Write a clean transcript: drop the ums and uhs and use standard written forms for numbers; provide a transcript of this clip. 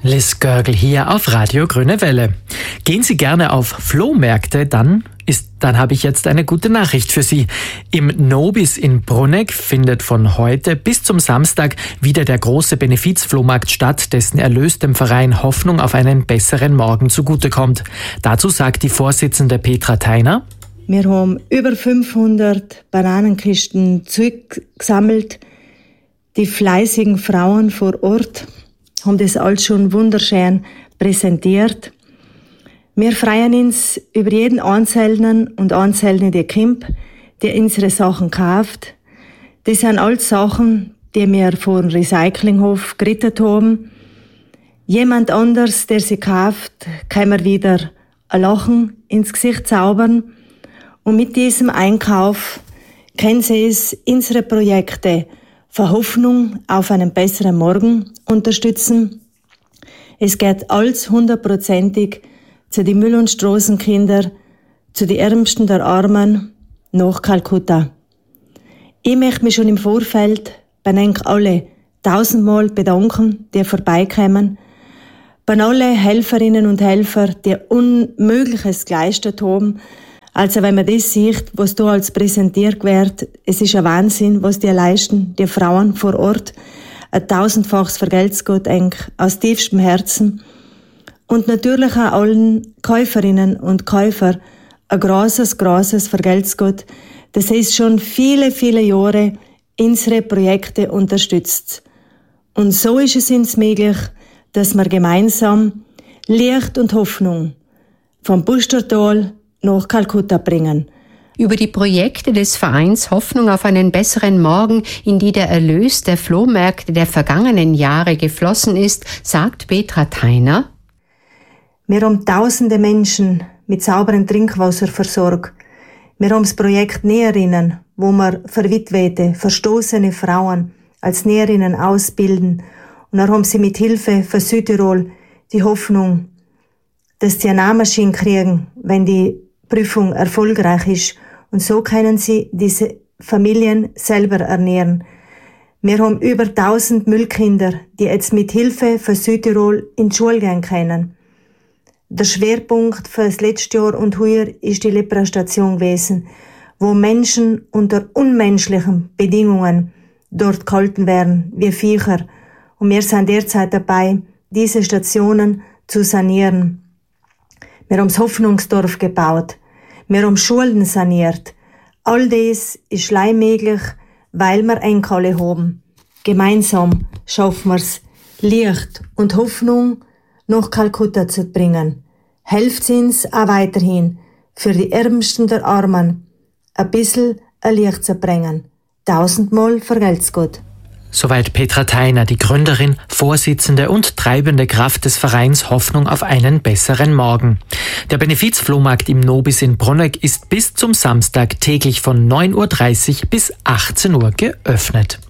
Liz Görgel hier auf Radio Grüne Welle. Gehen Sie gerne auf Flohmärkte, dann habe ich jetzt eine gute Nachricht für Sie. Im Nobis in Bruneck findet von heute bis zum Samstag wieder der große Benefizflohmarkt statt, dessen Erlös dem Verein Hoffnung auf einen besseren Morgen zugutekommt. Dazu sagt die Vorsitzende Petra Theiner: Wir haben über 500 Bananenkisten zurückgesammelt. Die fleißigen Frauen vor Ort haben das alles schon wunderschön präsentiert. Wir freuen uns über jeden Einzelnen und Einzelne, der kommt, der unsere Sachen kauft. Das sind alles Sachen, die wir vor dem Recyclinghof gerettet haben. Jemand anders, der sie kauft, kann mir wieder ein Lachen ins Gesicht zaubern. Und mit diesem Einkauf können Sie unsere Projekte für Hoffnung auf einen besseren Morgen unterstützen. Es geht alles 100%ig zu den Müll- und Straßenkinder, zu den Ärmsten der Armen nach Kalkutta. Ich möchte mich schon im Vorfeld bei euch alle 1000-mal bedanken, die vorbeikommen, bei allen Helferinnen und Helfern, die Unmögliches geleistet haben. Also wenn man das sieht, was da als präsentiert wird, es ist ein Wahnsinn, was die leisten, die Frauen vor Ort. Ein 1000-faches vergelt's Gott eigentlich aus tiefstem Herzen. Und natürlich auch allen Käuferinnen und Käufer ein großes vergelt's Gott, das heißt schon viele, viele Jahre unsere Projekte unterstützt. Und so ist es uns möglich, dass wir gemeinsam Licht und Hoffnung vom Pustertal nach Kalkutta bringen. Über die Projekte des Vereins Hoffnung auf einen besseren Morgen, in die der Erlös der Flohmärkte der vergangenen Jahre geflossen ist, sagt Petra Theiner: Wir haben tausende Menschen mit sauberem Trinkwasser versorgt. Wir haben das Projekt Näherinnen, wo wir verwitwete, verstoßene Frauen als Näherinnen ausbilden. Und dann haben sie mit Hilfe für Südtirol die Hoffnung, dass sie eine Nähmaschine kriegen, wenn die Prüfung erfolgreich ist. Und so können sie diese Familien selber ernähren. Wir haben über 1000 Müllkinder, die jetzt mit Hilfe für Südtirol in die Schule gehen können. Der Schwerpunkt für das letzte Jahr und heuer ist die Lepra-Station gewesen, wo Menschen unter unmenschlichen Bedingungen dort gehalten werden, wie Viecher. Und wir sind derzeit dabei, diese Stationen zu sanieren. Wir haben das Hoffnungsdorf gebaut. Wir haben Schulen saniert. All das ist möglich, weil wir alle haben. Gemeinsam schaffen wir es, Licht und Hoffnung nach Kalkutta zu bringen. Helft uns auch weiterhin, für die Ärmsten der Armen ein bisschen ein Licht zu bringen. 1000-mal vergelt's Gott. Soweit Petra Theiner, die Gründerin, Vorsitzende und treibende Kraft des Vereins Hoffnung auf einen besseren Morgen. Der Benefizflohmarkt im Nobis in Bruneck ist bis zum Samstag täglich von 9:30 Uhr bis 18 Uhr geöffnet.